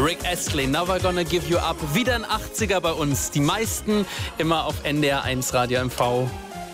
Rick Astley, Never Gonna Give You Up. Wieder ein 80er bei uns. Die meisten immer auf NDR 1 Radio MV.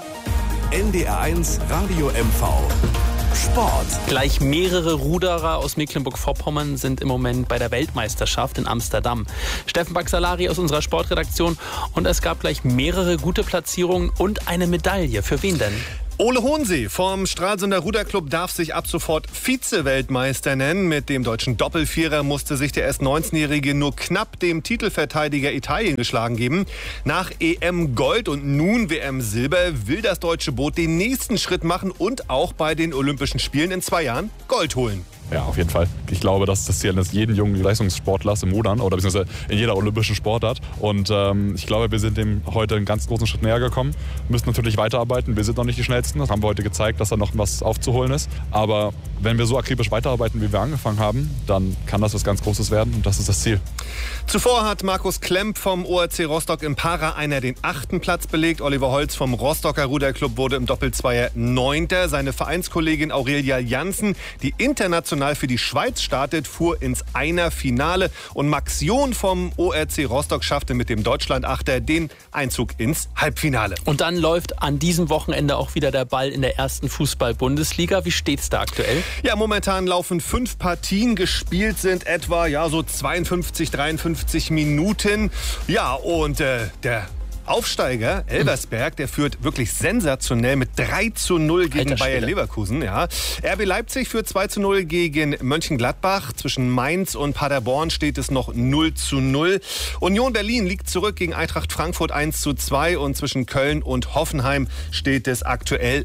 NDR 1 Radio MV. Sport. Gleich mehrere Ruderer aus Mecklenburg-Vorpommern sind im Moment bei der Weltmeisterschaft in Amsterdam. Steffen Baxalari aus unserer Sportredaktion. Und es gab gleich mehrere gute Platzierungen und eine Medaille. Für wen denn? Ole Hohensee vom Stralsunder Ruderclub darf sich ab sofort Vize-Weltmeister nennen. Mit dem deutschen Doppelvierer musste sich der erst 19-Jährige nur knapp dem Titelverteidiger Italien geschlagen geben. Nach EM Gold und nun WM Silber will das deutsche Boot den nächsten Schritt machen und auch bei den Olympischen Spielen in 2 Jahren Gold holen. Ja, auf jeden Fall. Ich glaube, das ist das Ziel eines jeden jungen Leistungssportlers im Rudern oder beziehungsweise in jeder olympischen Sportart. Und ich glaube, wir sind dem heute einen ganz großen Schritt näher gekommen. Müssen natürlich weiterarbeiten. Wir sind noch nicht die Schnellsten. Das haben wir heute gezeigt, dass da noch was aufzuholen ist. Aber wenn wir so akribisch weiterarbeiten, wie wir angefangen haben, dann kann das was ganz Großes werden. Und das ist das Ziel. Zuvor hat Markus Klemp vom ORC Rostock im Para-Einer den 8. Platz belegt. Oliver Holz vom Rostocker Ruderclub wurde im Doppelzweier 9. Seine Vereinskollegin Aurelia Janssen, die international für die Schweiz startet, fuhr ins Einer-Finale. Und Max John vom ORC Rostock schaffte mit dem Deutschland-Achter den Einzug ins Halbfinale. Und dann läuft an diesem Wochenende auch wieder der Ball in der ersten Fußball-Bundesliga. Wie steht's da aktuell? Ja, momentan laufen 5 Partien. Gespielt sind etwa so 52, 53 Minuten. Ja, und der Aufsteiger Elversberg, der führt wirklich sensationell mit 3:0 gegen Bayer Leverkusen. Ja. RB Leipzig führt 2:0 gegen Mönchengladbach. Zwischen Mainz und Paderborn steht es noch 0:0. Union Berlin liegt zurück gegen Eintracht Frankfurt 1:2 und zwischen Köln und Hoffenheim steht es aktuell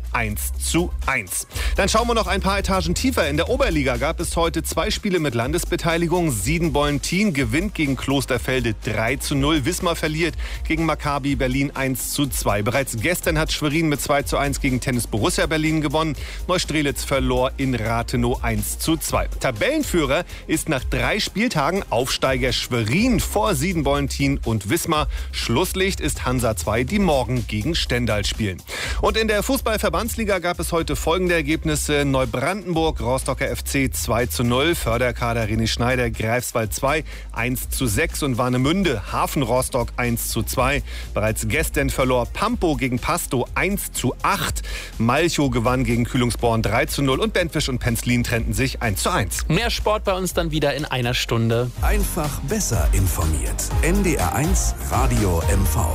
1:1. Dann schauen wir noch ein paar Etagen tiefer. In der Oberliga gab es heute 2 Spiele mit Landesbeteiligung. Siedenbollen-Tien gewinnt gegen Klosterfelde 3:0. Wismar verliert gegen Maccabi Berlin 1:2. Bereits gestern hat Schwerin mit 2:1 gegen Tennis Borussia Berlin gewonnen. Neustrelitz verlor in Rathenow 1:2. Tabellenführer ist nach 3 Spieltagen Aufsteiger Schwerin vor Siedenbollen-Tien und Wismar. Schlusslicht ist Hansa 2, die morgen gegen Stendal spielen. Und in der Fußball-Verbandsliga gab es heute folgende Ergebnisse. Neubrandenburg, Rostocker FC 2:0. Förderkader René Schneider, Greifswald 2, 1:6 und Warnemünde, Hafen Rostock 1:2. Bereits gestern verlor Pampo gegen Pasto 1:8. Malchow gewann gegen Kühlungsborn 3:0 und Bentwisch und Penzlin trennten sich 1:1. Mehr Sport bei uns dann wieder in einer Stunde. Einfach besser informiert. NDR 1 Radio MV.